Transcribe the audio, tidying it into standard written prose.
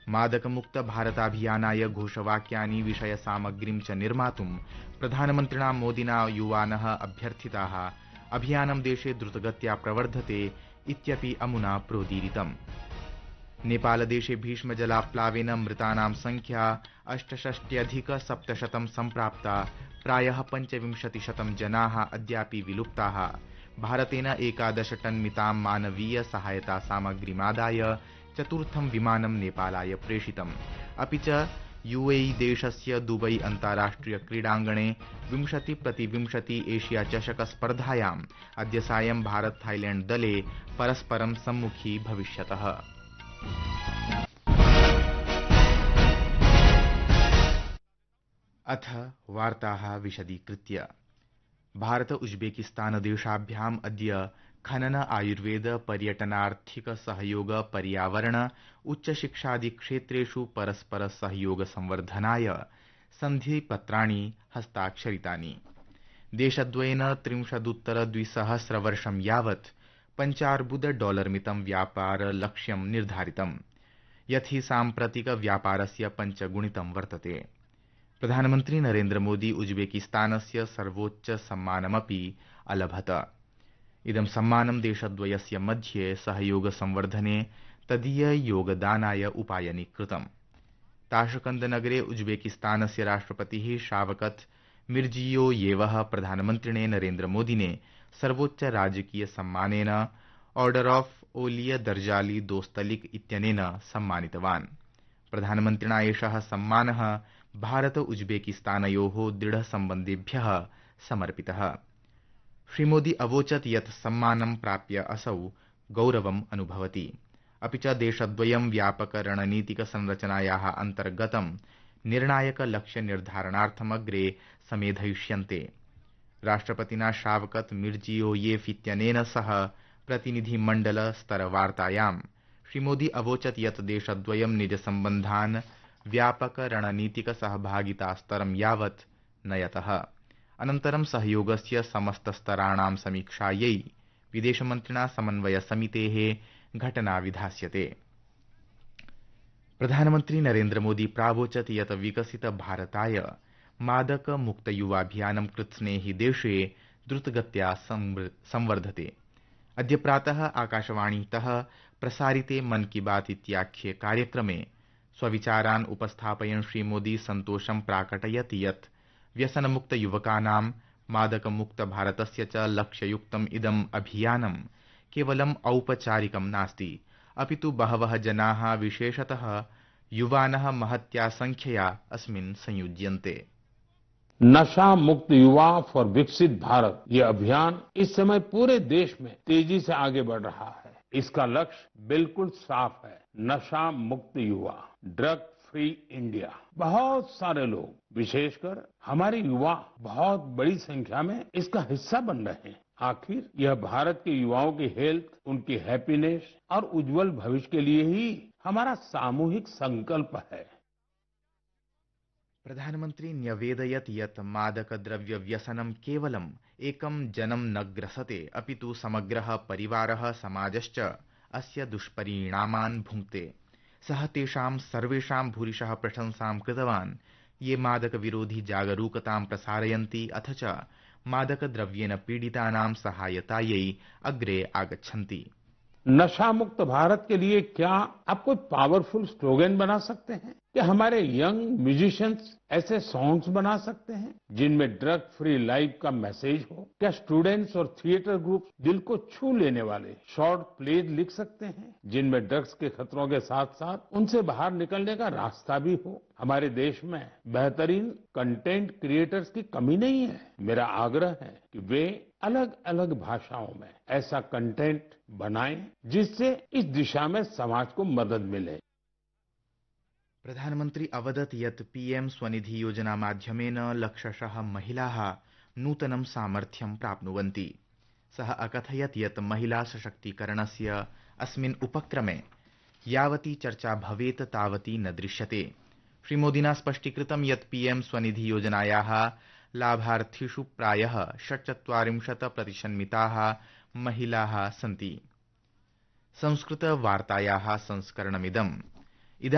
मादकमुक्त भारताभियानाय घोषवाक्यानि विषयसामग्रीं च निर्मातुं प्रधानमन्त्रिणा मोदिना युवानः अभ्यर्थिताः। अभियानं देशे द्रुतगत्या प्रवर्धते इत्यपि अमुना प्रोदीरितम्। नेपालदेशे भीष्मजलाप्लावेन मृतानां संख्या 68,700 सम्प्राप्ता। प्रायः 25% जनाः अद्यापि विलुप्ताः। भारतेन 11 टन् मितां मानवीय सहायता सामग्रीमादाय चतुर्थं विमानं नेपालाय प्रेषितम्। अपि च यूएई देशस्य दुबई अन्ताराष्ट्रिय क्रीडाङ्गणे 20x20 एशिया चषक स्पर्धायाम् अद्य सायं भारत थाईलैण्ड दले परस्परं सम्मुखी भविष्यतः। अथ वार्ताः विशदीकृत्य। भारत उज्बेकिस्तान देशाभ्याम् अद्य खनन आयुर्वेद पर्यटनार्थिक सहयोग पर्यावरण उच्चशिक्षादि क्षेत्रेषु परस्पर सहयोग संवर्धनाय सन्धिपत्राणि हस्ताक्षरितानि। देशद्वयेन 30-द्विसहस्र वर्षं यावत् $5 मितं व्यापार लक्ष्यं निर्धारितम्, यत् साम्प्रतिक व्यापारस्य 5 गुणितं वर्तते। प्रधानमन्त्री नरेन्द्र मोदी उज्बेकिस्तानस्य सर्वोच्च सम्मानमपि अलभत। इदं सम्मानं देशद्वयस्य मध्ये सहयोग संवर्धने तदीय योगदानाय उपायनीकृतम्। ताशकन्दनगरे उज्बेकिस्तानस्य राष्ट्रपतिः शावकत मिर्जियोयेवः प्रधानमन्त्रिणे नरेन्द्र मोदिने सर्वोच्च राजकीय सम्मानेन ऑर्डर ऑफ ओलिय दर्जाली दोस्तलिक इत्यनेन सम्मानितवान्। प्रधानमन्त्रिणा एषः सम्मानः भारत उज्बेकिस्तानयोः दृढसम्बन्धेभ्यः समर्पितः। श्रीमोदी अवोचत् यत् सम्मानं प्राप्य असौ गौरवम् अनुभवति। अपि च देशद्वयं व्यापक रणनीतिक संरचनायाः अन्तर्गतं निर्णायक लक्ष्य निर्धारणार्थमग्रे समेधयिष्यन्ते। राष्ट्रपतिना शावकत मिर्जियोयेव इत्यनेन सह प्रतिनिधिमण्डल स्तरवार्तायां श्रीमोदी अवोचत् यत् देशद्वयं निजसम्बन्धान् व्यापक रणनीतिक सहभागिता स्तरं यावत् नयतः। अनन्तरं सहयोगस्य समस्तस्तराणां समीक्षायै विदेशमन्त्रिणा समन्वय समितेः घटना विधास्यते। प्रधानमन्त्री नरेन्द्र मोदी प्रावोचत् यत् विकसित भारताय मादक मुक्त युवाभियानं कृत्स्ने हि देशे द्रुतगत्या संवर्धते। अद्य प्रातः आकाशवाणीतः प्रसारिते मन की बात इत्याख्ये कार्यक्रमे स्वविचारान् उपस्थापयन् श्रीमोदी सन्तोषं प्राकटयत् यत् व्यसनमुक्त युवकानां मादकमुक्त भारतस्य च लक्ष्ययुक्तम् इदम् अभियानं केवलम् औपचारिकं नास्ति, अपितु बहवः जनाः विशेषतः युवानः महत्या संख्यया अस्मिन् संयुज्यन्ते। नशा मुक्त युवा फॉर विकसित भारत ये अभियान इस समय पूरे देश में तेजी से आगे बढ़ रहा है। इसका लक्ष्य बिल्कुल साफ है, नशा मुक्त युवा, ड्रग फ्री इंडिया। बहुत सारे लोग, विशेषकर हमारे युवा बहुत बड़ी संख्या में इसका हिस्सा बन रहे हैं। आखिर यह भारत के युवाओं की हेल्थ, उनकी हैप्पीनेस और उज्जवल भविष्य के लिए ही हमारा सामूहिक संकल्प है। प्रधानमन्त्री न्यवेदयत् यत् मादकद्रव्य व्यसनं केवलम् एकं जनं न ग्रसते, अपितु समग्रः परिवारः समाजश्च अस्य दुष्परिणामान् भुङ्क्ते। सः तेषां सर्वेषां भूरिशः प्रशंसां कृतवान् ये मादकविरोधी जागरूकतां प्रसारयन्ति अथ च मादकद्रव्येन पीडितानां सहायतायै अग्रे आगच्छन्ति। नशा मुक्त भारत के लिए क्या आप कोई पावरफुल स्लोगन बना सकते हैं? क्या हमारे यंग म्यूजिशियंस ऐसे सॉन्ग्स बना सकते हैं जिनमें ड्रग फ्री लाइफ का मैसेज हो? क्या स्टूडेंट्स और थिएटर ग्रुप दिल को छू लेने वाले शॉर्ट प्लेज लिख सकते हैं जिनमें ड्रग्स के खतरों के साथ साथ उनसे बाहर निकलने का रास्ता भी हो? हमारे देश में बेहतरीन कंटेंट क्रिएटर्स की कमी नहीं है। मेरा आग्रह है कि वे अलग अलग भाषाओं में ऐसा कंटेंट बनाएं जिससे इस दिशा में समाज को मदद मिले। प्रधानमन्त्री अवदत् यत् पीएम स्वनिधि योजना माध्यमेन लक्षशः महिलाः नूतनं सामर्थ्यं प्राप्नुवन्ति। सः अकथयत् यत् महिला सशक्तीकरणस्य अस्मिन् उपक्रमे यावती चर्चा भवेत् तावती न दृश्यते। श्रीमोदिना स्पष्टीकृतं यत् पीएम स्वनिधि योजनायाः लाभार्थिषु प्रायः 46% मिताः महिलाः सन्ति। संस्कृत वार्तायाः संस्करणमिदं